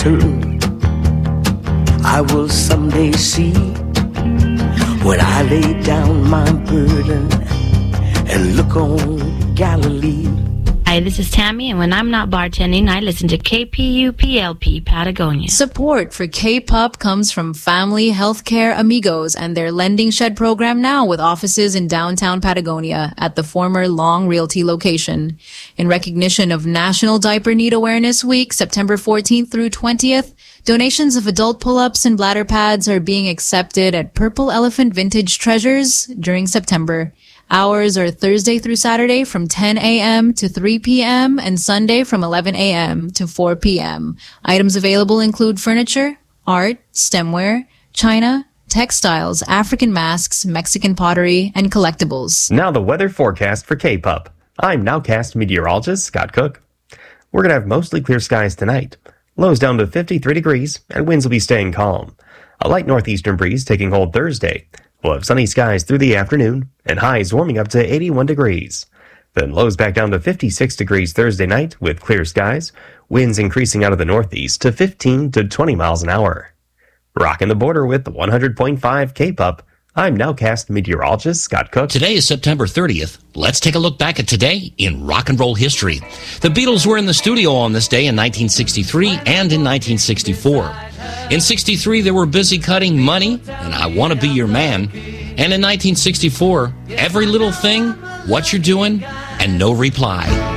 certain I will someday see when I lay down my burden and look on Galilee. Hi, this is Tammy, and when I'm not bartending, I listen to KPUPLP Patagonia. Support for K-Pop comes from Family Healthcare Amigos and their Lending Shed program now with offices in downtown Patagonia at the former Long Realty location. In recognition of National Diaper Need Awareness Week, September 14th through 20th, donations of adult pull-ups and bladder pads are being accepted at Purple Elephant Vintage Treasures during September. Hours are Thursday through Saturday from 10 a.m. to 3 p.m. and Sunday from 11 a.m. to 4 p.m. Items available include furniture, art, stemware, china, textiles, African masks, Mexican pottery, and collectibles. Now the weather forecast for K-Pop. I'm Nowcast meteorologist Scott Cook. We're going to have mostly clear skies tonight. Lows down to 53 degrees, and winds will be staying calm. A light northeastern breeze taking hold Thursday. We'll have sunny skies through the afternoon, and highs warming up to 81 degrees. Then lows back down to 56 degrees Thursday night with clear skies, winds increasing out of the northeast to 15 to 20 miles an hour. Rocking the border with 100.5 K-Pop, I'm Nowcast meteorologist Scott Cook. Today is September 30th. Let's take a look back at today in rock and roll history. The Beatles were in the studio on this day in 1963 and in 1964. In 63, they were busy cutting Money and I Want to Be Your Man. And in 1964, Every Little Thing, What You're Doing, and No Reply.